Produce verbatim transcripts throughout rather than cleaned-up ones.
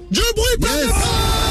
Je bruit pas de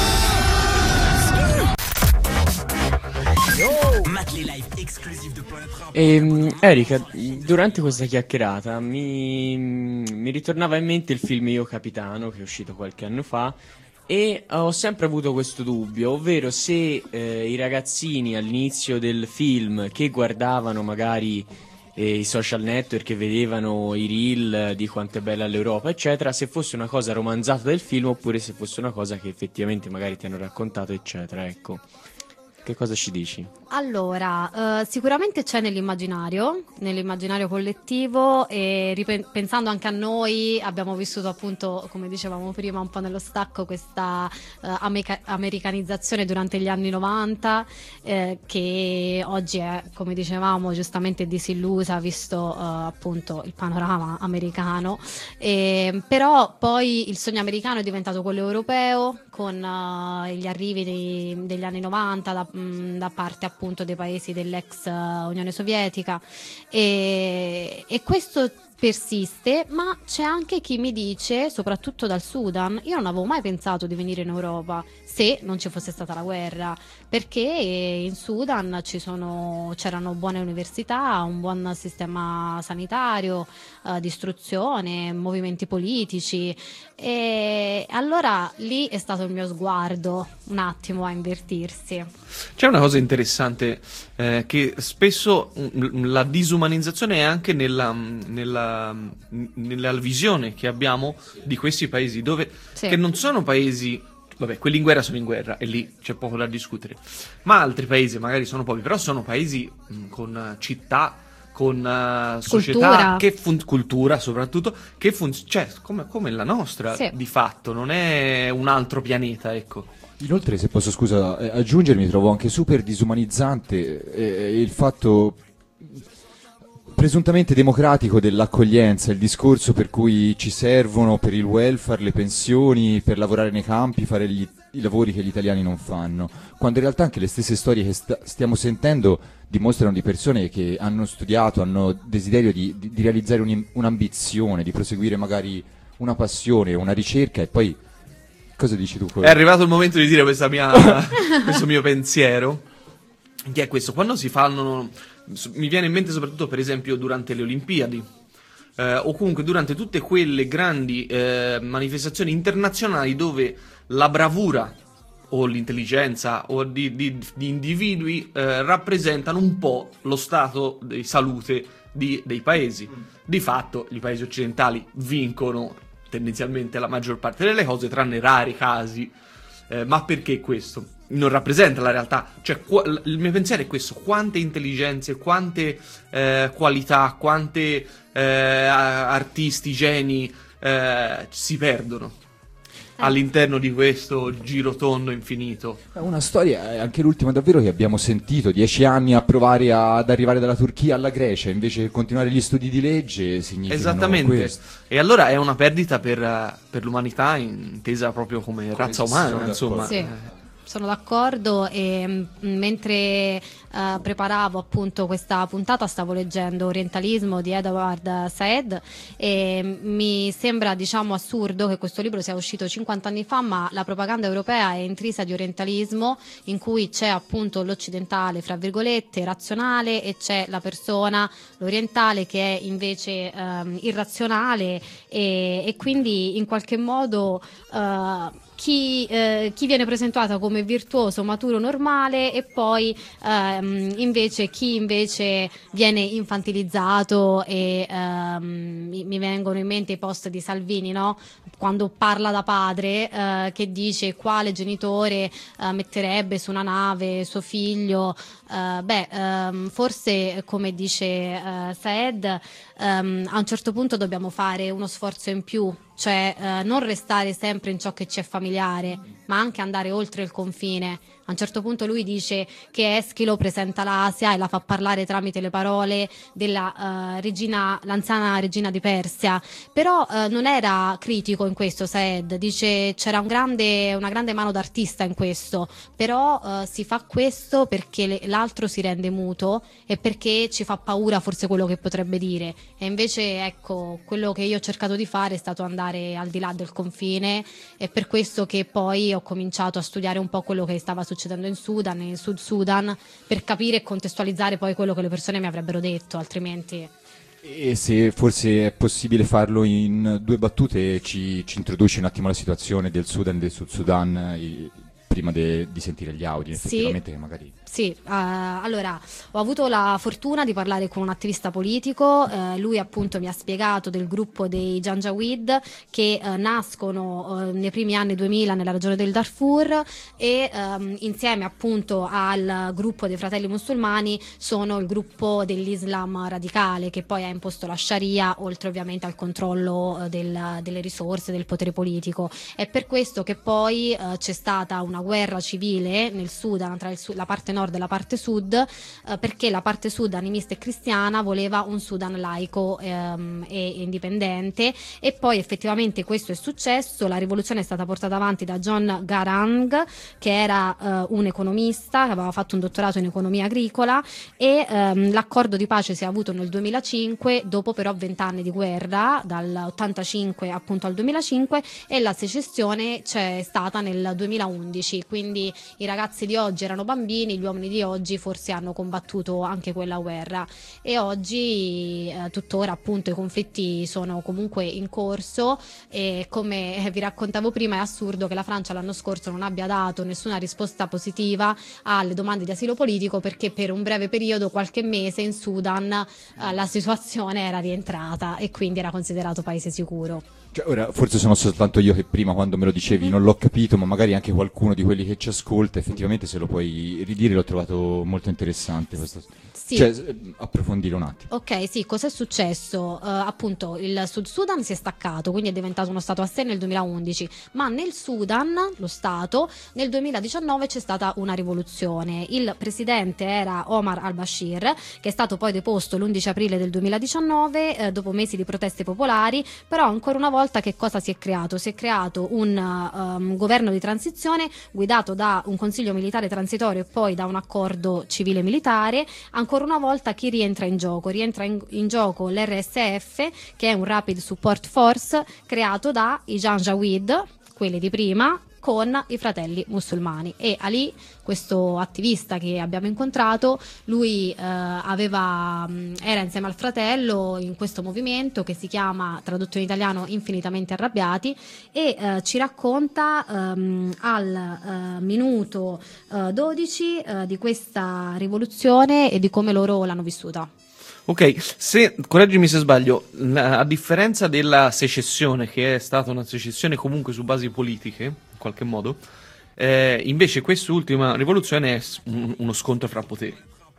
E, Erika, durante questa chiacchierata mi, mi ritornava in mente il film Io Capitano, che è uscito qualche anno fa, e ho sempre avuto questo dubbio, ovvero se eh, i ragazzini all'inizio del film che guardavano magari eh, i social network, che vedevano i reel di quanto è bella l'Europa, eccetera, se fosse una cosa romanzata del film oppure se fosse una cosa che effettivamente magari ti hanno raccontato, eccetera, ecco. Che cosa ci dici? Allora, eh, sicuramente c'è nell'immaginario, nell'immaginario collettivo, e ripen- pensando anche a noi, abbiamo vissuto appunto, come dicevamo prima, un po' nello stacco questa eh, ameca- americanizzazione durante gli anni novanta, eh, che oggi è, come dicevamo, giustamente disillusa, visto eh, appunto il panorama americano, e, però poi il sogno americano è diventato quello europeo, con uh, gli arrivi dei, degli anni novanta da, mh, da parte appunto dei paesi dell'ex uh, Unione Sovietica, e, e questo persiste, ma c'è anche chi mi dice, soprattutto dal Sudan, io non avevo mai pensato di venire in Europa se non ci fosse stata la guerra, perché in Sudan ci sono, c'erano buone università, un buon sistema sanitario, eh, di istruzione, movimenti politici, e allora lì è stato il mio sguardo un attimo a invertirsi. C'è una cosa interessante, eh, che spesso mm, la disumanizzazione è anche nella, nella, nella visione che abbiamo di questi paesi, dove Sì. che non sono paesi, vabbè, quelli in guerra sono in guerra e lì c'è poco da discutere, ma altri paesi magari sono pochi, però sono paesi mh, con città, con uh, società, Cultura. che fun- cultura soprattutto, che fun- cioè come, come la nostra, Sì. di fatto, non è un altro pianeta, ecco. Inoltre, se posso scusa eh, aggiungermi, trovo anche super disumanizzante eh, il fatto presuntamente democratico dell'accoglienza, il discorso per cui ci servono per il welfare le pensioni, per lavorare nei campi, fare gli, i lavori che gli italiani non fanno, quando in realtà anche le stesse storie che sta, stiamo sentendo dimostrano di persone che hanno studiato, hanno desiderio di, di, di realizzare un, un'ambizione, di proseguire magari una passione, una ricerca, e poi cosa dici tu? È arrivato il momento di dire questa mia, questo mio pensiero, che è questo: quando si fanno, mi viene in mente soprattutto per esempio durante le Olimpiadi, eh, o comunque durante tutte quelle grandi eh, manifestazioni internazionali dove la bravura o l'intelligenza o di, di, di individui eh, rappresentano un po' lo stato di salute di, dei paesi. Di fatto i paesi occidentali vincono tendenzialmente la maggior parte delle cose, tranne rari casi. Eh, ma perché questo? Non rappresenta la realtà. Cioè, qua, il mio pensiero è questo: quante intelligenze, quante eh, qualità, quante eh, artisti, geni eh, si perdono Eh. all'interno di questo girotondo infinito. Una storia, è anche l'ultima davvero che abbiamo sentito, dieci anni a provare a- ad arrivare dalla Turchia alla Grecia, invece che continuare gli studi di legge significa Esattamente. questo. E allora è una perdita per, eh, per l'umanità, intesa proprio come razza umana, sono insomma. Sì. Eh, Sono d'accordo, e mh, mentre eh, preparavo appunto questa puntata stavo leggendo Orientalismo di Edward Said, e mi sembra, diciamo, assurdo che questo libro sia uscito cinquanta anni fa, ma la propaganda europea è intrisa di orientalismo, in cui c'è appunto l'occidentale, fra virgolette, razionale, e c'è la persona, l'orientale, che è invece ehm, irrazionale, e, e quindi in qualche modo eh, Chi, eh, chi viene presentato come virtuoso, maturo, normale, e poi ehm, invece chi invece viene infantilizzato, e ehm, mi, mi vengono in mente i post di Salvini, no? Quando parla da padre, eh, che dice quale genitore eh, metterebbe su una nave suo figlio. Eh, beh, ehm, forse, come dice eh, Saed, ehm, a un certo punto dobbiamo fare uno sforzo in più, cioè eh, non restare sempre in ciò che ci è familiare, ma anche andare oltre il confine. A un certo punto lui dice che Eschilo presenta l'Asia e la fa parlare tramite le parole della eh, regina, l'anziana regina di Persia, però eh, non era critico in questo Saed, dice c'era un grande, una grande mano d'artista in questo, però eh, si fa questo perché le, l'altro si rende muto e perché ci fa paura forse quello che potrebbe dire, e invece ecco, quello che io ho cercato di fare è stato andare andare al di là del confine. È per questo che poi ho cominciato a studiare un po' quello che stava succedendo in Sudan, in Sud Sudan, per capire e contestualizzare poi quello che le persone mi avrebbero detto, altrimenti... E se forse è possibile farlo in due battute, ci, ci introduci un attimo la situazione del Sudan e del Sud Sudan eh, prima de, di sentire gli audio, Sì. effettivamente, che magari... Sì, uh, allora ho avuto la fortuna di parlare con un attivista politico, uh, lui appunto mi ha spiegato del gruppo dei Janjaweed che uh, nascono uh, nei primi anni duemila nella regione del Darfur e um, insieme appunto al gruppo dei fratelli musulmani sono il gruppo dell'Islam radicale che poi ha imposto la Sharia, oltre ovviamente al controllo uh, del, delle risorse, del potere politico. È per questo che poi uh, c'è stata una guerra civile nel Sudan tra il, la parte nord e la parte sud, eh, perché la parte sud animista e cristiana voleva un Sudan laico ehm, e indipendente, e poi effettivamente questo è successo. La rivoluzione è stata portata avanti da John Garang, che era eh, un economista che aveva fatto un dottorato in economia agricola, e ehm, l'accordo di pace si è avuto nel duemilacinque, dopo però vent'anni di guerra, dal ottantacinque appunto al duemilacinque, e la secessione c'è stata nel duemilaundici, quindi i ragazzi di oggi erano bambini, gli uomini di oggi forse hanno combattuto anche quella guerra, e oggi eh, tuttora appunto i conflitti sono comunque in corso, e come vi raccontavo prima è assurdo che la Francia l'anno scorso non abbia dato nessuna risposta positiva alle domande di asilo politico, perché per un breve periodo, qualche mese, in Sudan eh, la situazione era rientrata e quindi era considerato paese sicuro. Cioè, ora, forse sono soltanto io che prima, quando me lo dicevi, non l'ho capito, ma magari anche qualcuno di quelli che ci ascolta, effettivamente, se lo puoi ridire, l'ho trovato molto interessante. Questo. Sì. Cioè, approfondire un attimo. Ok, sì, cos'è successo? Uh, appunto, il Sud Sudan si è staccato, quindi è diventato uno stato a sé nel duemilaundici, ma nel Sudan, lo stato, nel duemiladiciannove c'è stata una rivoluzione. Il presidente era Omar al-Bashir, che è stato poi deposto l'undici aprile del duemiladiciannove, eh, dopo mesi di proteste popolari, però ancora una volta che cosa si è creato? Si è creato un um, governo di transizione guidato da un consiglio militare transitorio e poi da un accordo civile-militare. Ancora una volta chi rientra in gioco? Rientra in, in gioco l'R S F, che è un Rapid Support Force creato da i Janjaweed, quelli di prima, con i fratelli musulmani. E Ali, questo attivista che abbiamo incontrato, lui eh, aveva, era insieme al fratello in questo movimento che si chiama, tradotto in italiano, Infinitamente Arrabbiati, e eh, ci racconta ehm, al eh, minuto eh, dodici eh, di questa rivoluzione e di come loro l'hanno vissuta. Ok, se, correggimi se sbaglio, a differenza della secessione, che è stata una secessione comunque su basi politiche, in qualche modo, eh, invece quest'ultima rivoluzione è un, uno scontro fra poteri,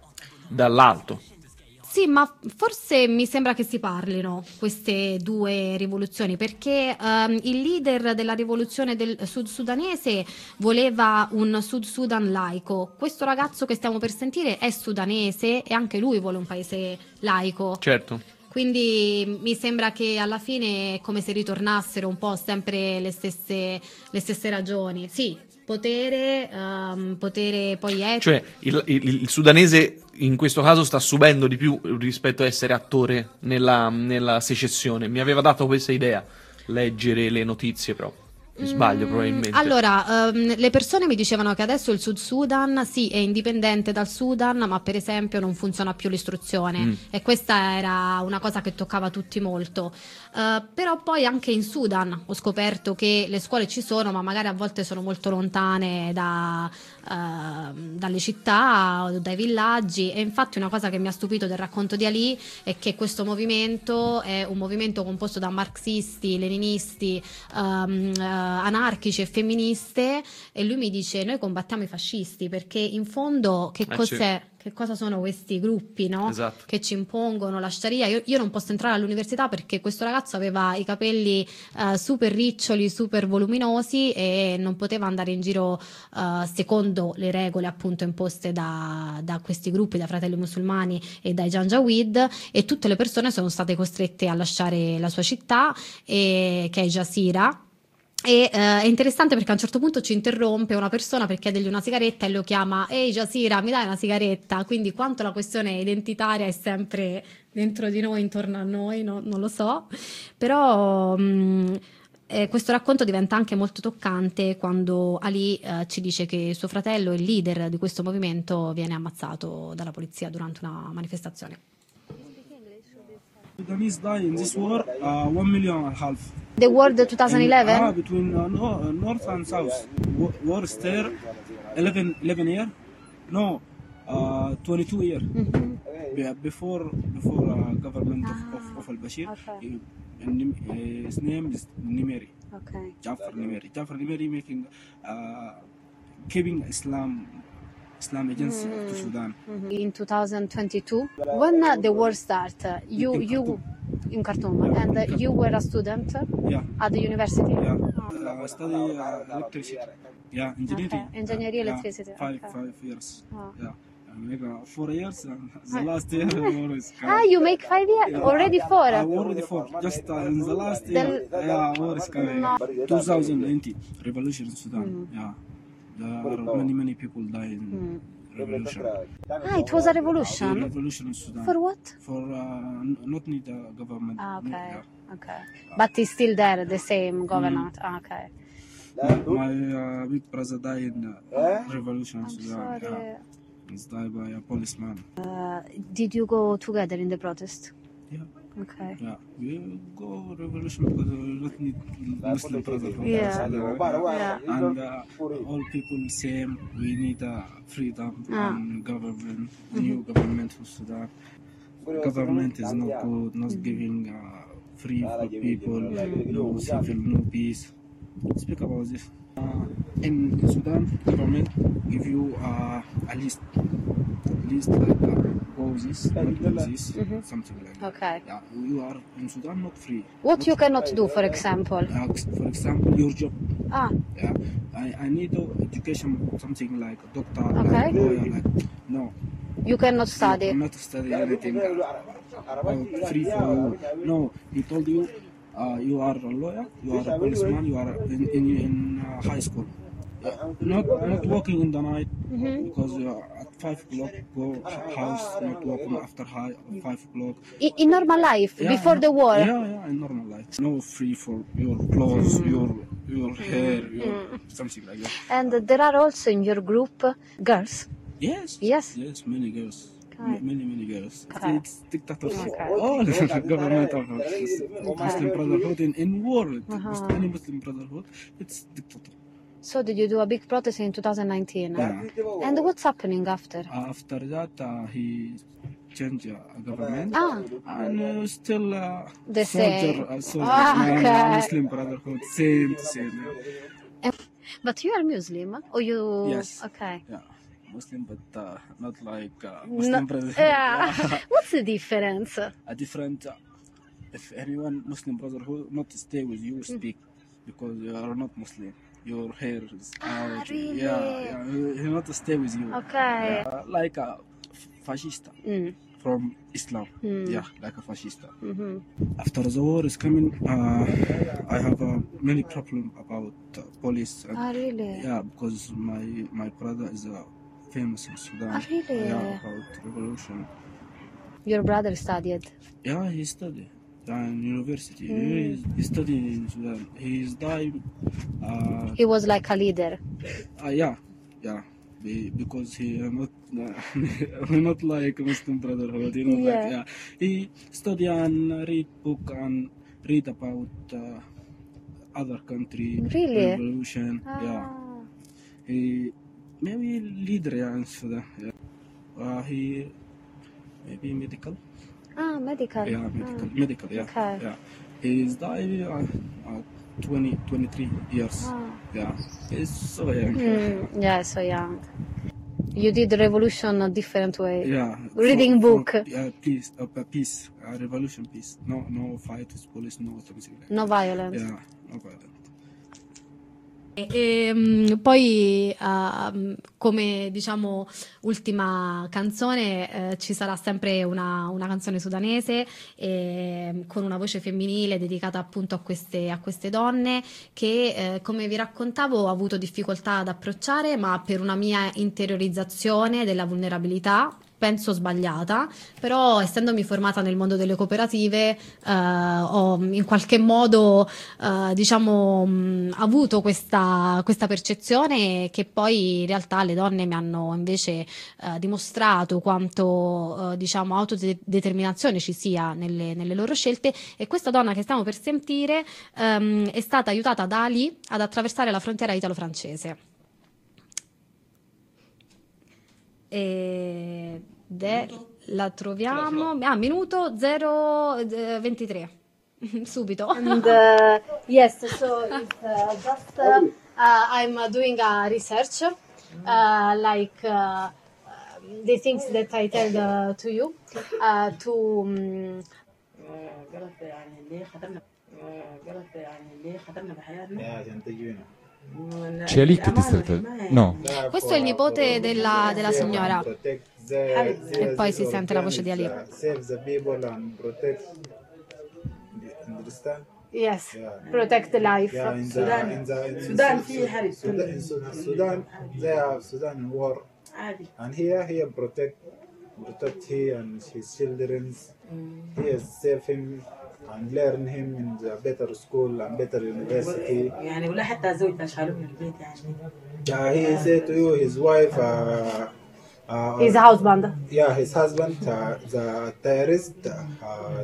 dall'alto. Sì, ma forse mi sembra che si parlino queste due rivoluzioni, perché um, il leader della rivoluzione del sud sudanese voleva un Sud Sudan laico. Questo ragazzo che stiamo per sentire è sudanese e anche lui vuole un paese laico. Certo. Quindi mi sembra che alla fine è come se ritornassero un po' sempre le stesse, le stesse ragioni. Sì, potere, um, potere poi è... Cioè il, il, il sudanese in questo caso sta subendo di più rispetto a essere attore nella, nella secessione. Mi aveva dato questa idea, leggere le notizie, però mi sbaglio Mm, probabilmente. Allora, ehm, le persone mi dicevano che adesso il Sud Sudan sì è indipendente dal Sudan, ma per esempio non funziona più l'istruzione, Mm. e questa era una cosa che toccava tutti molto. Eh, però poi anche in Sudan ho scoperto che le scuole ci sono, ma magari a volte sono molto lontane da, eh, dalle città o dai villaggi, e infatti una cosa che mi ha stupito del racconto di Ali è che questo movimento è un movimento composto da marxisti, leninisti, ehm, eh, anarchici e femministe, e lui mi dice: noi combattiamo i fascisti, perché in fondo che Eh, cos'è? Che cosa sono questi gruppi, no? Esatto. Che ci impongono la Sharia. Io, io non posso entrare all'università perché questo ragazzo aveva i capelli eh, super riccioli, super voluminosi, e non poteva andare in giro eh, secondo le regole appunto imposte da, da questi gruppi, da fratelli musulmani e dai Janjaweed, e tutte le persone sono state costrette a lasciare la sua città, e, che è Jasira. E eh, è interessante perché a un certo punto ci interrompe una persona per chiedergli una sigaretta e lo chiama: ehi Jasira, mi dai una sigaretta? Quindi quanto la questione identitaria è sempre dentro di noi, intorno a noi, no? Non lo so, però mh, eh, questo racconto diventa anche molto toccante quando Ali eh, ci dice che suo fratello, il leader di questo movimento, viene ammazzato dalla polizia durante una manifestazione. Sudanese die in this war uh, one million and a half. The war of twenty eleven? And, uh, between uh, no, uh, north and south. War, war there eleven, eleven year. No, uh, twenty-two year. Mm-hmm. Be- Before before uh, government Ah, of, of, of al-Bashir. okay. He- and, uh, his name is Nimeri. Okay. Jafar Nimeri. Jafar Nimeri making uh, keeping Islam Islam agency Mm-hmm. to Sudan. In twenty twenty-two, when uh, the war started, you In you in Khartoum, Yeah, and in uh, Khartoum. you were a student Yeah. at the university. Yeah, uh, I study uh, electricity. Yeah, engineering. Okay, engineering, Yeah, electricity, Five, okay. five years. Oh. Yeah, and maybe uh, four years. And the last year, always. Ah, you make five years already four. Uh, already four. Just uh, in the last year, The- yeah, war is coming. twenty nineteen revolution in Sudan. Yeah, there are many many people die in revolution. Ah, it was a revolution. Revolution in Sudan. For what? For uh, n- not need a government. Ah, okay, Yeah. okay. But it's still there, the same government. Ah, okay. My uh, big brother died in uh, revolution in I'm Sudan. sorry. Yeah. He's died by a policeman. Uh, did you go together in the protest? Yeah, Okay. yeah. We go revolution because we don't need Muslim brotherhood. Yeah. Yeah. Yeah. And uh, all people same. We need uh, freedom Ah. and government, new government for Sudan. Government is not good, not giving uh, free for people, no civil, no peace. Speak about this. Uh, in Sudan, government give you uh, a list, list like uh, go this, not do this, something like that. Okay. Yeah, you are in Sudan not free. What you cannot do, for example? Uh, for example, your job. Ah, Yeah, I, I need uh, education, something like a doctor, Okay. like lawyer, like no. you cannot study. I'm not studying anything uh, free for you. No, he told you uh, you are a lawyer, you are a policeman, you are in, in, in uh, high school. Uh, not not working in the night because you are at five o'clock go house, not working after high, five o'clock. In, in normal life, Yeah, before no- the war. Yeah, yeah, in normal life. No free for your clothes, your your hair, your something like that. And there are also in your group uh, girls. Yes. Yes. Yes, many girls. Okay. M- Many, many girls. Okay. It's dictators. Okay. All government of Muslim Brotherhood in, in world. Uh-huh. Any Muslim Brotherhood, it's dictator. So did you do a big protest in twenty nineteen? Yeah. And what's happening after? Uh, after that, uh, he changed uh, government. Ah, And uh, still uh, The soldier, same. uh, soldier Ah, man, okay. uh, Muslim Brotherhood, same, same. Yeah. but you are Muslim, or you? Yes. Okay. Yeah. Muslim, but uh, not like uh, No- Muslim Brotherhood. yeah. What's the difference? A different. Uh, if anyone Muslim Brotherhood not stay with you, speak because you are not Muslim. Your hair is Ah, out. really? Yeah, yeah. He he not stay with you. Okay. Uh, like a f- fascista Mm. from Islam. Mm. Yeah, like a fascista. Mhm. After the war is coming, uh, I have uh, many problem about uh, police. And, Ah, really? yeah, because my my brother is uh, famous in Sudan. Ah, really? Yeah, about revolution. Your brother studied. Yeah, he studied in university. Mm. He, he studied in Sudan. He's died. Uh, He was like a leader. uh, yeah, yeah. Be, because he uh, not uh, not like Muslim Brotherhood. You know, Yeah. like yeah. He study and read book and read about uh, other country Really? revolution. Yeah. Ah. He maybe leader yeah, in Sudan. Yeah. Uh, he maybe medical. Ah, medical. Yeah, medical, medical, yeah, Okay. yeah. He's died uh, uh, twenty, twenty-three years. Ah. Yeah, he's so young. Mm, yeah, so young. You did the revolution a different way. Yeah. Reading for- book. for- yeah, peace, uh, uh, peace, uh, revolution, peace. No, no fight with police, no something like that. No violence. Yeah, no violence. E, e, poi uh, come diciamo ultima canzone eh, ci sarà sempre una, una canzone sudanese eh, con una voce femminile dedicata appunto a queste, a queste donne che eh, come vi raccontavo ho avuto difficoltà ad approcciare, ma per una mia interiorizzazione della vulnerabilità penso sbagliata, però essendomi formata nel mondo delle cooperative eh, ho in qualche modo eh, diciamo mh, avuto questa, questa percezione che poi in realtà le donne mi hanno invece eh, dimostrato quanto eh, diciamo autodeterminazione ci sia nelle, nelle loro scelte, e questa donna che stiamo per sentire ehm, è stata aiutata da Ali ad attraversare la frontiera italo-francese. Ed è, la troviamo a ah, minuto zero ventitré subito. And, uh, yes, so it's uh, just uh, uh, I'm uh, doing a research uh, like uh, the things that I tell uh, to you uh, to um, C'è lì che ti stretta? No. Questo è il nipote della, della signora e poi si sente la voce di Ali. Yes, protect the life. Yeah, in the, in the, in Sudan, in Sudan, in Sudan, they have Sudan war, and here, here protect, protect he and his children. Here save him and learn him in the better school and better university. يعني ولا حتى زوجته شالوه من البيت يعني. He said to you, his wife. Uh, uh, his husband. Yeah, his husband, uh, the terrorist. Uh,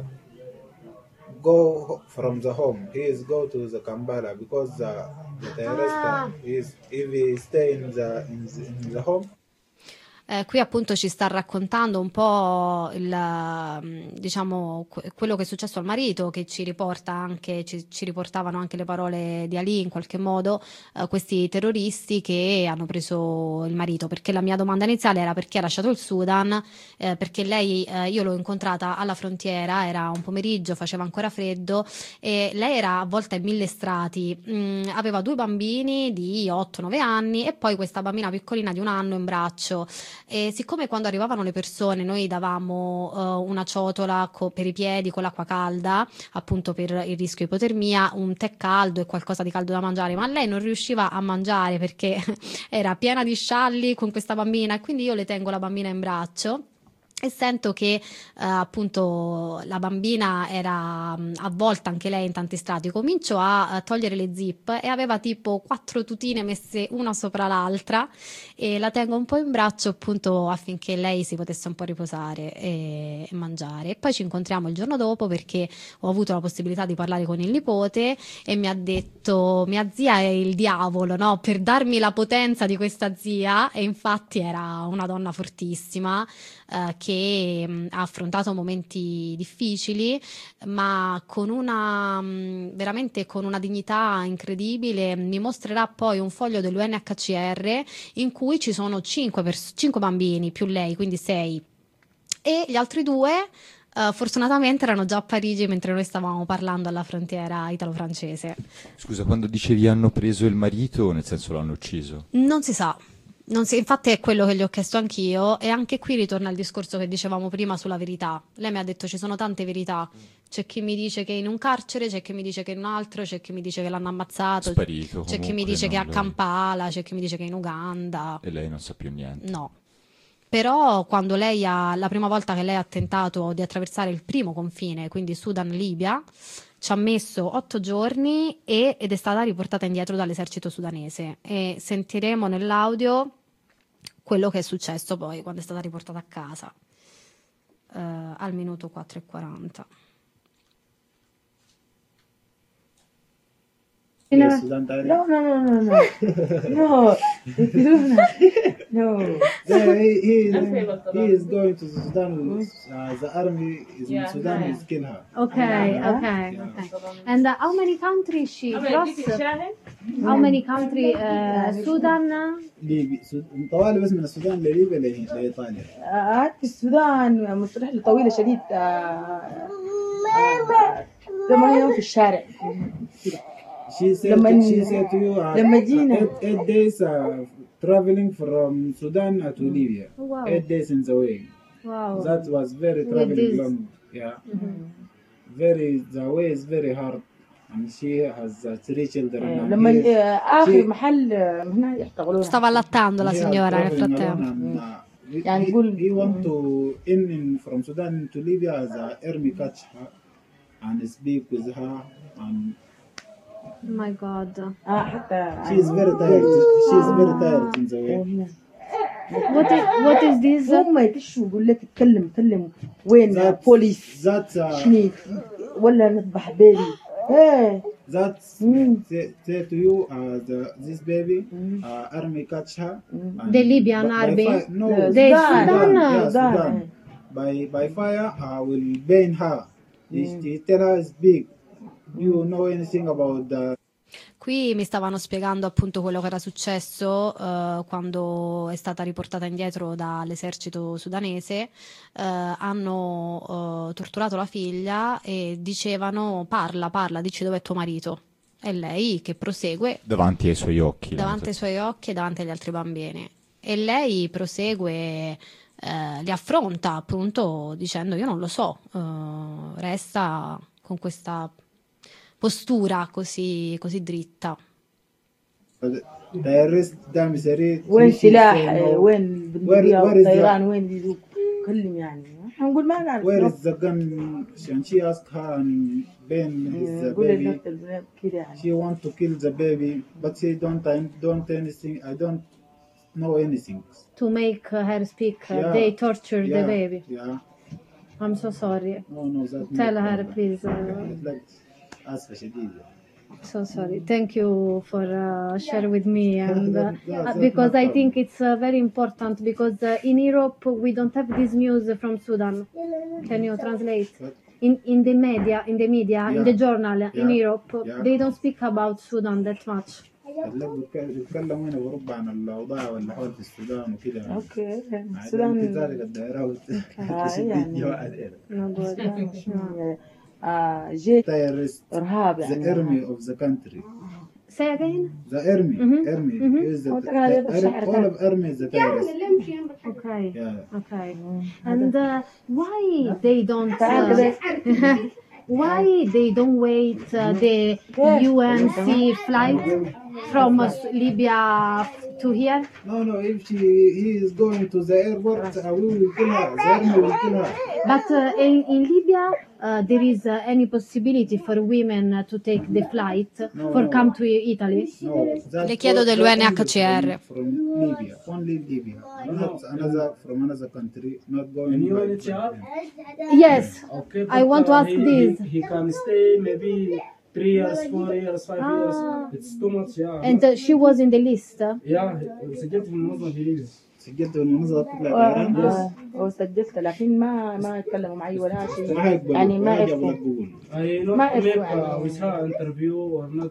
Go from the home. He is go to the Kampala because the, the terrorist ah. is if he stay in the in the, in the home. Eh, qui appunto ci sta raccontando un po' il, diciamo, quello che è successo al marito, che ci riporta anche, ci, ci riportavano anche le parole di Ali in qualche modo, eh, questi terroristi che hanno preso il marito, perché la mia domanda iniziale era perché ha lasciato il Sudan, eh, perché lei, eh, io l'ho incontrata alla frontiera, era un pomeriggio, faceva ancora freddo e lei era avvolta in mille strati, mh, aveva due bambini di otto nove anni e poi questa bambina piccolina di un anno in braccio. E siccome quando arrivavano le persone noi davamo uh, una ciotola co- per i piedi con l'acqua calda, appunto per il rischio ipotermia, un tè caldo e qualcosa di caldo da mangiare, ma lei non riusciva a mangiare perché era piena di scialli con questa bambina, e quindi io le tengo la bambina in braccio e sento che eh, appunto la bambina era mh, avvolta anche lei in tanti strati. Comincio a, a togliere le zip e aveva tipo quattro tutine messe una sopra l'altra e la tengo un po' in braccio appunto affinché lei si potesse un po' riposare e, e mangiare. E poi ci incontriamo il giorno dopo perché ho avuto la possibilità di parlare con il nipote e mi ha detto mia zia è il diavolo, no? Per darmi la potenza di questa zia, e infatti era una donna fortissima eh, che mh, ha affrontato momenti difficili ma con una mh, veramente con una dignità incredibile. Mi mostrerà poi un foglio dell'U N H C R in cui ci sono cinque, pers- cinque bambini più lei, quindi sei, e gli altri due Uh, fortunatamente erano già a Parigi mentre noi stavamo parlando alla frontiera italo-francese. Scusa, quando dicevi hanno preso il marito, nel senso l'hanno ucciso? Non si sa. Non si, infatti è quello che gli ho chiesto anch'io, e anche qui ritorna il discorso che dicevamo prima sulla verità. Lei mi ha detto ci sono tante verità, c'è chi mi dice che è in un carcere, c'è chi mi dice che è in un altro, c'è chi mi dice che l'hanno ammazzato, sparito, c'è chi mi dice che è a lei... Kampala, c'è chi mi dice che è in Uganda. E lei non sa più niente. No. Però quando lei ha, la prima volta che lei ha tentato di attraversare il primo confine, quindi Sudan-Libia, ci ha messo otto giorni e, ed è stata riportata indietro dall'esercito sudanese, e sentiremo nell'audio quello che è successo poi quando è stata riportata a casa eh, al minuto quattro e quaranta. No, no, no, no, no, no, no, no. There, he, he, he is going to Sudan. Uh, the army is in Sudan is kill her. Okay, okay, okay. And uh, how many countries she crossed? How many countries? Uh, Sudan. ليبيا. طوالي بس من السودان لليبيا لإيطاليا. قعدت في السودان رحلة طويلة شديد. ثمانية يوم في الشارع. She said, she said to you, uh, eight, eight days uh, traveling from Sudan uh, to Libya. Oh, wow. Eight days in the way. Wow. That was very traveling long. Yeah. Mm-hmm. Very, the way is very hard. And she has uh, three children. لما آخر محل هنا يحتغلون. Stava allattando la signora nel frattempo. he, يعني he, يقول he want to in, in from Sudan to Libya as a army catch her and speak with her and Oh my god. اه حتى she is very tired. She is very tired in the way. What is, what is this? هم يكشوا يقول لك اتكلم اتكلم وين That- بوليس That's uh, شنو ولا نذبح بيبي ايه that's Mm. say, say to you uh, the, this baby uh, army catch her. and The Libyan by- by army? fire- no, The Sudan. Sudan. Yeah, Sudan. Sudan. By by fire, I will burn her. He, he tell her it's big. You know anything about the Qui mi stavano spiegando appunto quello che era successo eh, quando è stata riportata indietro dall'esercito sudanese. Eh, hanno eh, torturato la figlia e dicevano parla, parla, dici dov'è tuo marito. E lei che prosegue Davanti ai suoi occhi. davanti ai suoi occhi e davanti agli altri bambini. E lei prosegue, eh, li affronta appunto dicendo io non lo so, eh, resta con questa postura così, così dritta. terrorist دعم سريع. وين She- she سلاح say no. آه، وين Where- بندقية where is the- والطيران وين يدوك كلم يعني احنا نقول ما نعرف Where is the gun? And she asked her and Ben is the نقول baby. نقتل البنات كده يعني She want to kill the baby, but she don't I don't anything. I don't know anything. To make her speak, Yeah. they torture the Yeah, baby. Yeah. I'm so sorry. No, no, that Tell no her, problem. please. uh, Like, أسفة شديدة. So sorry. Thank you for uh, share with me, and uh, that- that's because no I problem. think it's uh, very important because uh, in Europe we don't have this news from Sudan. Can you translate? What? In in the media, in the media, in Yeah. the journal in Yeah. Europe, Yeah. they don't speak about Sudan that much. اللي بيتكلموا هنا بأوروبا عن الأوضاع والأحوال في السودان وكده. اوكي عادي، السودان أنت ذلك الدائرة آه، شديد يعني. جو علينا. No good. آه، جيت Terrorist, ارهاب the يعني army of the country. Say again. The army, Mhm. army Mhm. is the, هو the, ترى هذا الشعر all كان. of army is the terrorist. Okay. Yeah. Okay. And uh, why they don't? تعال Uh, كده why they don't wait uh, the U N C flight from uh, Libya to here? No, no, if she he is going to the airport, uh, we will kill her. The army will kill her. But uh, in, in Libya, uh, there is uh, any possibility for women uh, to take the flight No, for no. come to Italy? No, that's Le chiedo all- dell'U N H that's C R. only From, from Libya, only Libya, not another from another country, not going. And U N by- H C R? Yes. Okay, I but, want to uh, ask he, this. He, he can stay maybe three years, four years, five Ah. years. It's too much, yeah. And uh, she was in the list. yeah, سجلت في المنظمة الجديدة. سجلت بالمنظمة تطلع آه، طيران. آه، وسجلت لكن ما ما يتكلموا معي ولا شيء ما يقبلوا، يعني ما ما جابوا يعرفوا لك قبول. I not ما make يعرفوا uh, with her interview or not.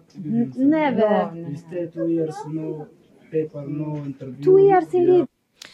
Never. We stay two years, no paper, no interview. Two years in Yeah. Libya.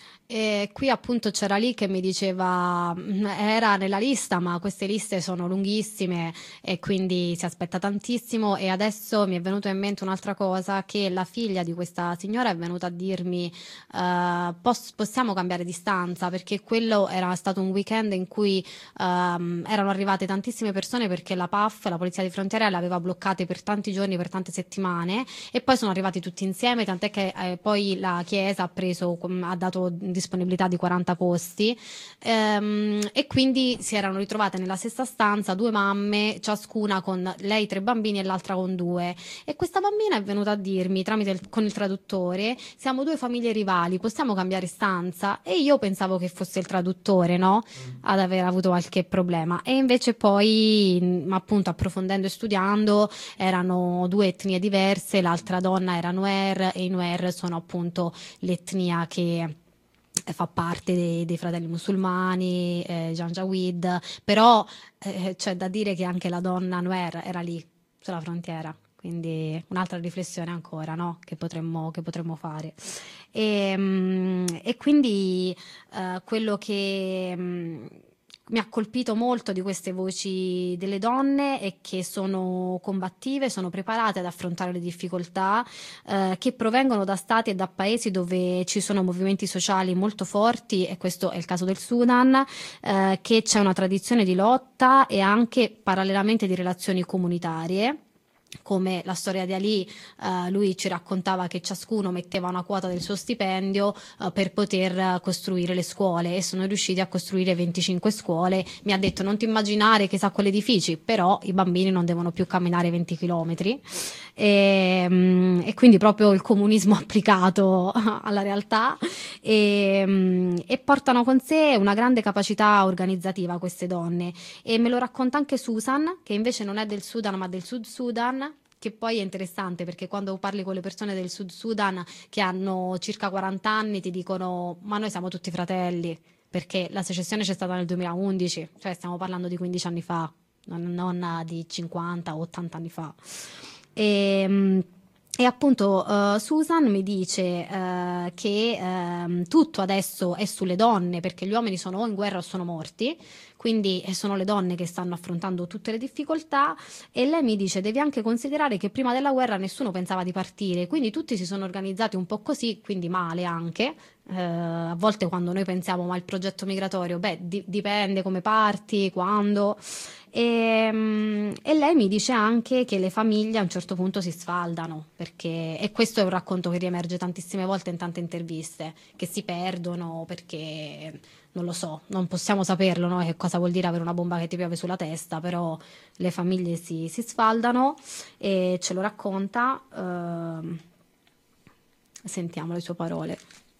E qui appunto c'era lì che mi diceva "Mm, era nella lista, ma queste liste sono lunghissime e quindi si aspetta tantissimo". E adesso mi è venuto in mente un'altra cosa, che la figlia di questa signora è venuta a dirmi eh, "Pos- possiamo cambiare di stanza", perché quello era stato un weekend in cui ehm, erano arrivate tantissime persone perché la P A F, la polizia di frontiera, le aveva bloccate per tanti giorni, per tante settimane, e poi sono arrivati tutti insieme, tant'è che eh, poi la chiesa ha preso, ha dato disponibilità di quaranta posti, ehm, e quindi si erano ritrovate nella stessa stanza due mamme, ciascuna con lei tre bambini e l'altra con due, e questa bambina è venuta a dirmi tramite il, con il traduttore "siamo due famiglie rivali, possiamo cambiare stanza?". E io pensavo che fosse il traduttore, no, ad aver avuto qualche problema, e invece poi mh, appunto approfondendo e studiando erano due etnie diverse, l'altra donna era Nuer e i Nuer sono appunto l'etnia che fa parte dei, dei fratelli musulmani, eh, Janjaweed, però eh, c'è da dire che anche la donna Nuer era lì sulla frontiera, quindi un'altra riflessione ancora, no? che potremmo, che potremmo fare. E, mm, e quindi eh, quello che mm, mi ha colpito molto di queste voci delle donne è che sono combattive, sono preparate ad affrontare le difficoltà, eh, che provengono da stati e da paesi dove ci sono movimenti sociali molto forti, e questo è il caso del Sudan, eh, che c'è una tradizione di lotta e anche parallelamente di relazioni comunitarie. come la storia di Ali, eh, lui ci raccontava che ciascuno metteva una quota del suo stipendio eh, per poter costruire le scuole, e sono riusciti a costruire venticinque scuole. Mi ha detto: non ti immaginare chissà quali edifici, però i bambini non devono più camminare venti chilometri, e, e quindi proprio il comunismo applicato alla realtà, e, e portano con sé una grande capacità organizzativa queste donne, e me lo racconta anche Susan, che invece non è del Sudan ma del Sud Sudan, che poi è interessante perché quando parli con le persone del Sud Sudan che hanno circa quaranta anni ti dicono: ma noi siamo tutti fratelli, perché la secessione c'è stata nel duemilaundici, cioè stiamo parlando di quindici anni fa, non, non di cinquanta o ottanta anni fa. E, e appunto uh, Susan mi dice uh, che uh, tutto adesso è sulle donne, perché gli uomini sono o in guerra o sono morti, quindi sono le donne che stanno affrontando tutte le difficoltà. E lei mi dice: devi anche considerare che prima della guerra nessuno pensava di partire, quindi tutti si sono organizzati un po' così, quindi male anche. Uh, a volte quando noi pensiamo: ma il progetto migratorio, beh, di- dipende come parti, quando. E, um, e lei mi dice anche che le famiglie a un certo punto si sfaldano, perché, e questo è un racconto che riemerge tantissime volte in tante interviste, che si perdono perché non lo so, non possiamo saperlo, no? Che cosa vuol dire avere una bomba che ti piove sulla testa, però le famiglie si, si sfaldano, e ce lo racconta. Uh, sentiamo le sue parole.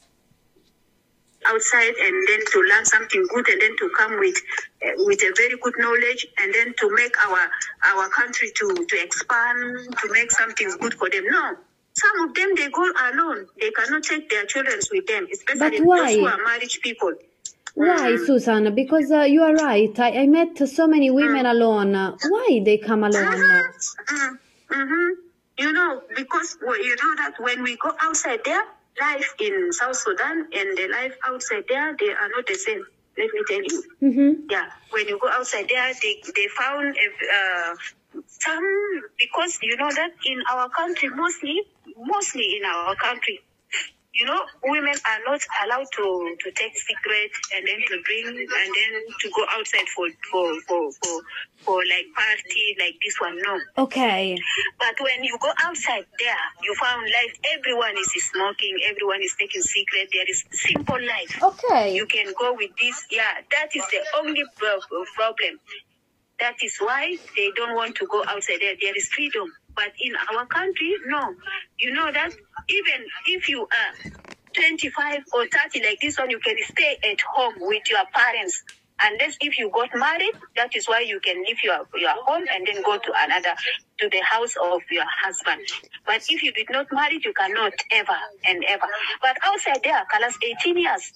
Outside, and then to learn something good, and then to come with uh, with a very good knowledge, and then to make our our country to to expand, to make something good for them. No, some of them they go alone. They cannot take their children with them, especially those who are married people. Why, Mm. Susan? Because uh, you are right. I, I met so many women Mm. alone. Why they come alone? Mm. Mm-hmm. You know, because well, you know that when we go outside there, life in South Sudan and the life outside there, they are not the same. Let me tell you. Mm-hmm. Yeah, when you go outside there, they they found uh, some, because you know that in our country, mostly, mostly in our country, you know, women are not allowed to, to take cigarettes and then to drink and then to go outside for for, for, for, for like party like this one, no. Okay. But when you go outside there, you found life, everyone is smoking, everyone is taking cigarette, there is simple life. Okay. You can go with this, yeah, that is the only pro- problem. That is why they don't want to go outside there. There is freedom. But in our country, no. You know that even if you are twenty-five or thirty like this one, you can stay at home with your parents. Unless if you got married, that is why you can leave your, your home and then go to another, to the house of your husband. But if you did not marry, you cannot ever and ever. But outside there, Kalas, eighteen years.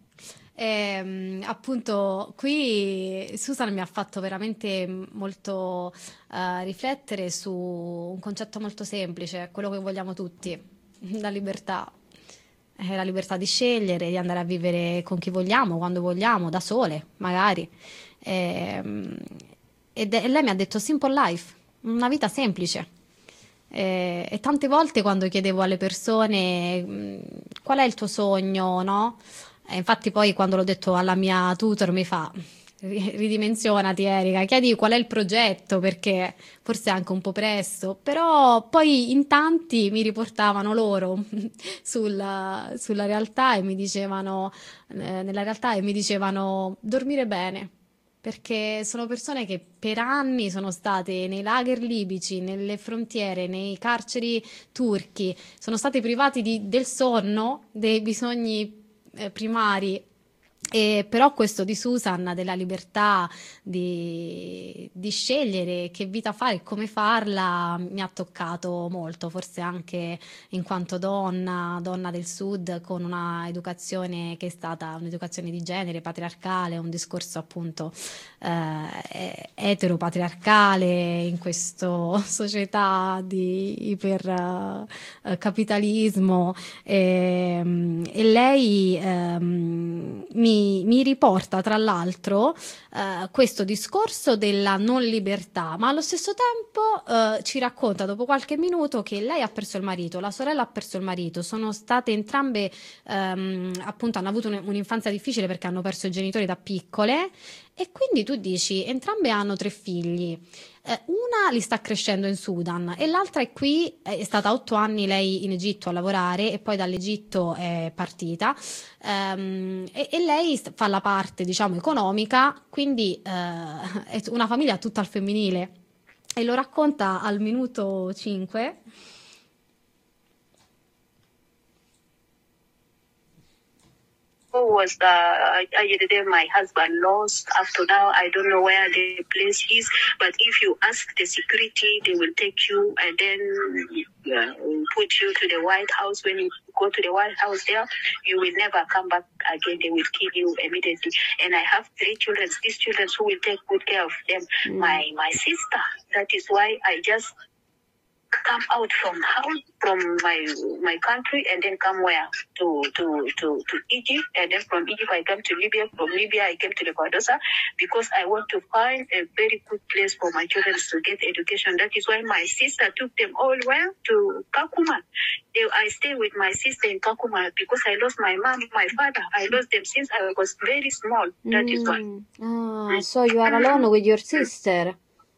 E, appunto qui Susan mi ha fatto veramente molto uh, riflettere su un concetto molto semplice, quello che vogliamo tutti: la libertà. È la libertà di scegliere, di andare a vivere con chi vogliamo, quando vogliamo, da sole magari. E, ed è, lei mi ha detto simple life, una vita semplice. E, e tante volte quando chiedevo alle persone qual è il tuo sogno, no? E infatti poi quando l'ho detto alla mia tutor mi fa: ridimensionati Erika, chiedi qual è il progetto, perché forse è anche un po' presto. Però poi in tanti mi riportavano loro sulla, sulla realtà e mi dicevano eh, nella realtà e mi dicevano dormire bene, perché sono persone che per anni sono state nei lager libici, nelle frontiere, nei carceri turchi, sono state privati di, del sonno, dei bisogni eh, primari. E però questo di Susan, della libertà di, di scegliere che vita fare e come farla, mi ha toccato molto, forse anche in quanto donna, donna del Sud, con una educazione che è stata un'educazione di genere, patriarcale, un discorso appunto eh, eteropatriarcale in questa società di ipercapitalismo. E, e lei ehm, mi Mi, riporta tra l'altro eh, questo discorso della non libertà, ma allo stesso tempo eh, ci racconta dopo qualche minuto che lei ha perso il marito, la sorella ha perso il marito, sono state entrambe ehm, appunto hanno avuto un, un'infanzia difficile perché hanno perso i genitori da piccole, e quindi tu dici, entrambe hanno tre figli. Eh, una li sta crescendo in Sudan e l'altra è qui, è stata otto anni lei in Egitto a lavorare e poi dall'Egitto è partita, ehm, e, e lei st- fa la parte, diciamo, economica, quindi eh, è una famiglia tutta al femminile e lo racconta al minuto cinque. Was uh, I, I, my husband lost. Up to now, I don't know where the place is. But if you ask the security, they will take you and then uh, put you to the White House. When you go to the White House there, you will never come back again. They will kill you immediately. And I have three children. These children who will take good care of them. Mm. My my sister. That is why I just come out from house, from my my country, and then come where to to to to Egypt, and then from Egypt I come to Libya. From Libya I came to the Bardosa because I want to find a very good place for my children to get education. That is why my sister took them all where to Kakuma. They, I stay with my sister in Kakuma because I lost my mom, my father. I lost them since I was very small. That mm. is why. Ah, so you are alone with your sister.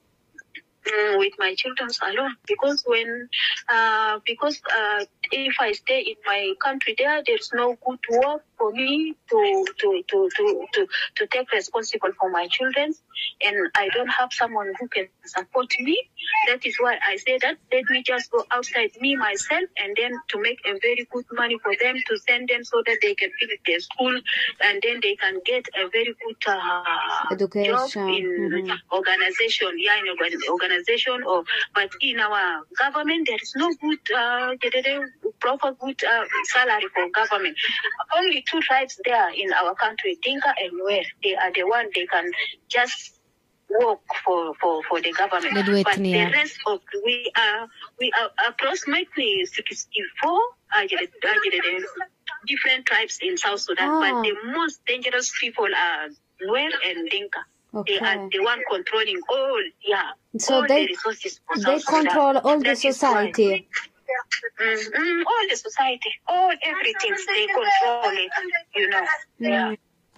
Mm, with my children alone, because when uh because uh if I stay in my country there there's no good work for me to to to to to, to take responsible for my children, and I don't have someone who can support me. That is why I say that let me just go outside me myself, and then to make a very good money for them, to send them so that they can finish their school, and then they can get a very good uh, education job in mm-hmm. organization, yeah, in organization. Or but in our government there is no good uh, proper good uh, salary for government. Only two tribes there in our country, Dinka and Nuer. They are the one they can just work for, for, for the government. The but the rest of we are we are approximately sixty-four uh, different tribes in South Sudan. Ah. But the most dangerous people are Nuer and Dinka. Okay. They are the one controlling all, yeah, so all they, the resources for they South control Sudan. all the That is society. why- Mm, mm, all the society, all everything, they control it, you know. Yeah.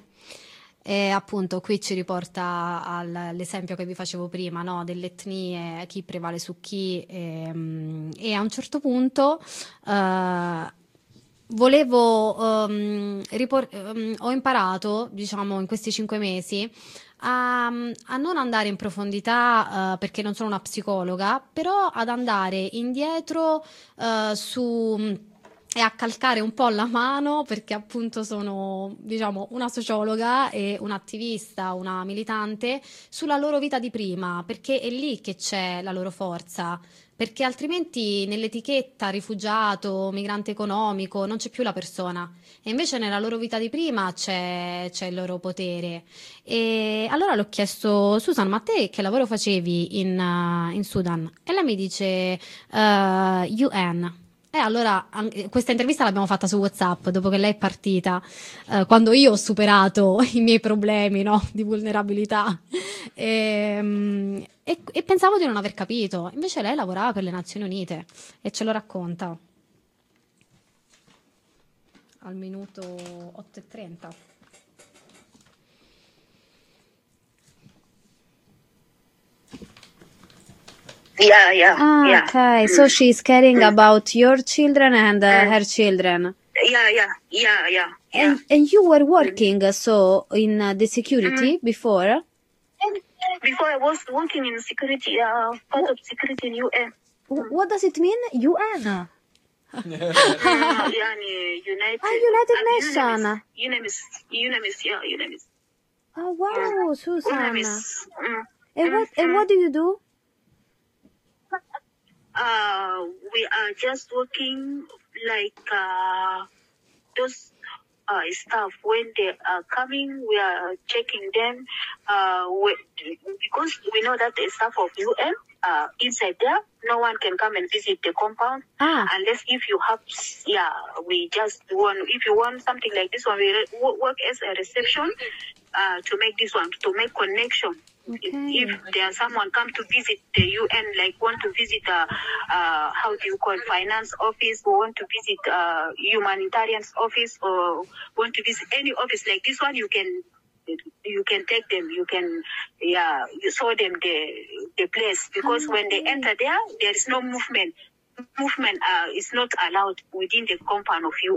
E appunto qui ci riporta al- all'esempio che vi facevo prima, no? Delle etnie, chi prevale su chi, e, e a un certo punto eh, volevo ehm, ripor- ehm, ho imparato, diciamo, in questi cinque mesi a, a non andare in profondità eh, perché non sono una psicologa, però ad andare indietro eh, su e a calcare un po' la mano, perché appunto sono, diciamo, una sociologa e un'attivista, una militante, sulla loro vita di prima, perché è lì che c'è la loro forza, perché altrimenti nell'etichetta rifugiato, migrante economico, non c'è più la persona, e invece nella loro vita di prima c'è, c'è il loro potere. E allora l'ho chiesto: Susan, ma te che lavoro facevi in, uh, in Sudan? E lei mi dice uh, U N. E allora an- questa intervista l'abbiamo fatta su WhatsApp dopo che lei è partita, eh, quando io ho superato i miei problemi, no, di vulnerabilità, e, mm, e, e pensavo di non aver capito. Invece lei lavorava per le Nazioni Unite e ce lo racconta al minuto otto e trenta. Yeah, yeah, Ah, yeah. okay. So she's caring about your children and uh, her children. Yeah, yeah, yeah, yeah, yeah. And, and you were working uh, so in uh, the security before? Before I was working in security, uh, part of security in U N. W- What does it mean? U N? Uh, yani United. Ah, United uh, Nations. UNAMIS, UNAMIS, yeah, UNAMIS. Oh, wow, Susan. UNAMIS. Mm. And what, and what do you do? Uh, we are just working like uh, those uh, staff when they are coming. We are checking them uh, we, because we know that the staff of U N uh, inside there, no one can come and visit the compound Ah. unless if you have. Yeah, we just want if you want something like this one, we re- work as a reception uh, to make this one to make connection. Okay. If there's someone come to visit the U N, like want to visit, uh, uh, how do you call, finance office, or want to visit uh, humanitarian office, or want to visit any office like this one, you can you can take them, you can, yeah, you show them the the place, because when they enter there, there is no movement. Movement uh, is not allowed within the compound of you.